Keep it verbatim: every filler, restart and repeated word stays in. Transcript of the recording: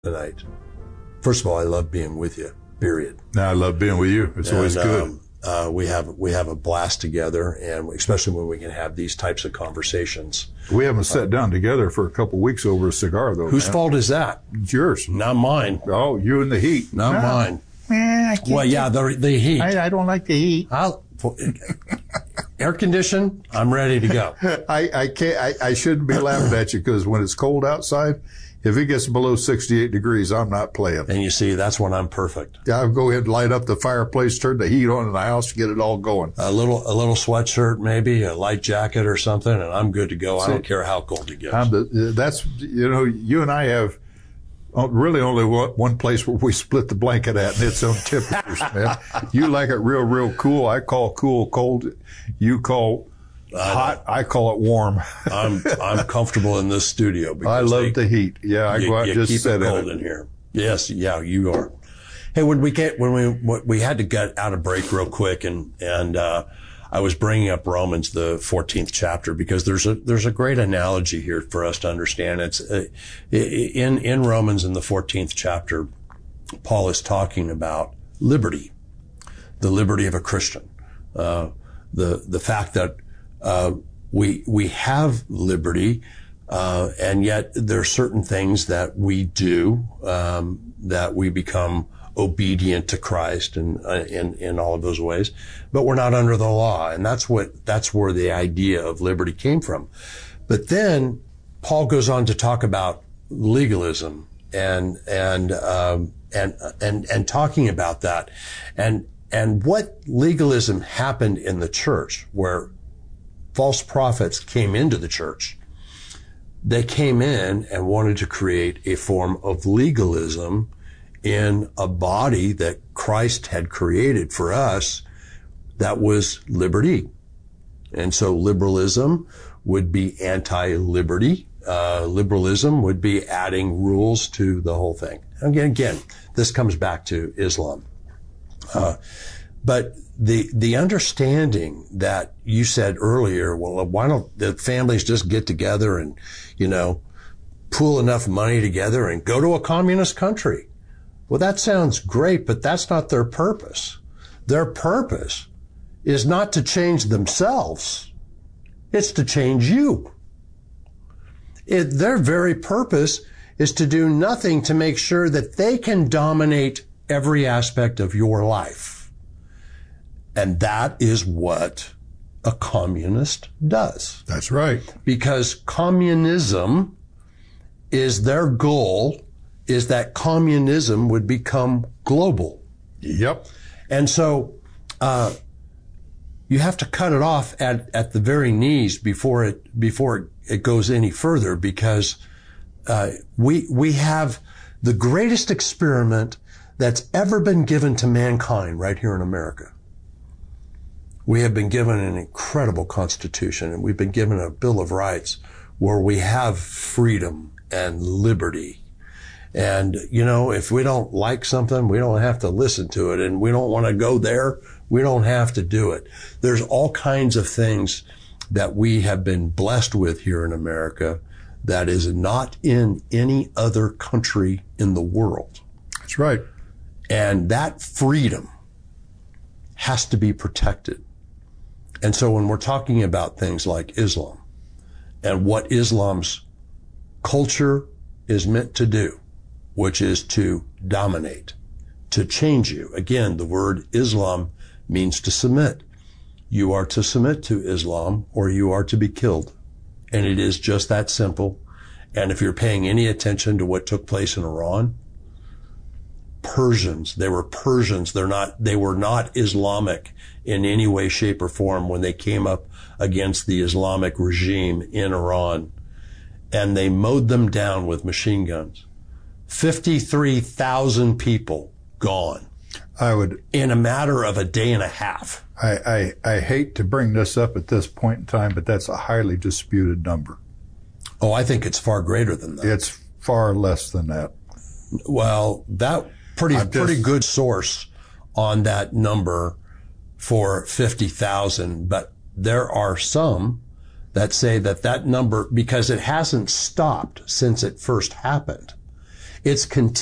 tonight. First of all, I love being with you, period. No, I love being with you. It's and, always good. Um, uh, we have, we have a blast together, and especially when we can have these types of conversations. We haven't sat uh, down together for a couple of weeks over a cigar, though. Whose man. fault is that? It's yours. Not mine. Oh, you and the heat. Not no. mine. Man, I well, yeah, the, the heat. I, I don't like the heat. I'll, air condition, I'm ready to go. I, I can't, I, I shouldn't be laughing at you, because when it's cold outside, if it gets below sixty-eight degrees, I'm not playing. And you see, that's when I'm perfect. Yeah, I'll go ahead and light up the fireplace, turn the heat on in the house, get it all going. A little, a little sweatshirt, maybe a light jacket or something, and I'm good to go. See, I don't care how cold it gets. I'm the, that's, you know, you and I have really only one place where we split the blanket at, and it's on temperatures, man. You like it real, real cool. I call cool cold. You call I hot. I call it warm. I'm I'm comfortable in this studio because I love they, the heat. Yeah, I you, go out you and just keep sit it cold in, it. in here. Yes, yeah, you are. Hey, when we get when we we had to get out of break real quick, and and uh, I was bringing up Romans, the fourteenth chapter, because there's a there's a great analogy here for us to understand. It's uh, in in Romans in the fourteenth chapter, Paul is talking about liberty, the liberty of a Christian, uh, the the fact that uh, we we have liberty, uh, and yet there are certain things that we do um, that we become obedient to Christ and uh, in in all of those ways, but we're not under the law, and that's what that's where the idea of liberty came from. But then Paul goes on to talk about legalism and and um, and and and talking about that, and and what legalism happened in the church, where false prophets came into the church. They came in and wanted to create a form of legalism in a body that Christ had created for us that was liberty. And so liberalism would be anti-liberty. Uh, liberalism would be adding rules to the whole thing. Again, again, this comes back to Islam. Uh, but the, the understanding that you said earlier, well, why don't the families just get together and, you know, pool enough money together and go to a communist country? Well, that sounds great, but that's not their purpose. Their purpose is not to change themselves. It's to change you. It, their very purpose is to do nothing to make sure that they can dominate every aspect of your life. And that is what a communist does. That's right. Because communism is their goal, is that communism would become global. Yep. And so, uh, you have to cut it off at, at the very knees before it, before it goes any further, because, uh, we, we have the greatest experiment that's ever been given to mankind right here in America. We have been given an incredible Constitution, and we've been given a Bill of Rights where we have freedom and liberty. And, you know, if we don't like something, we don't have to listen to it. And we don't want to go there, we don't have to do it. There's all kinds of things that we have been blessed with here in America that is not in any other country in the world. That's right. And that freedom has to be protected. And so when we're talking about things like Islam and what Islam's culture is meant to do, which is to dominate, to change you. Again, the word Islam means to submit. You are to submit to Islam or you are to be killed. And it is just that simple. And if you're paying any attention to what took place in Iran, Persians, they were Persians. They're not, they were not Islamic in any way, shape, or form when they came up against the Islamic regime in Iran. And they mowed them down with machine guns. fifty-three thousand people gone. I would, in a matter of a day and a half. I, I, I hate to bring this up at this point in time, but that's a highly disputed number. Oh, I think it's far greater than that. It's far less than that. Well, that pretty, just, pretty good source on that number for fifty thousand, but there are some that say that that number, because it hasn't stopped since it first happened, It's content.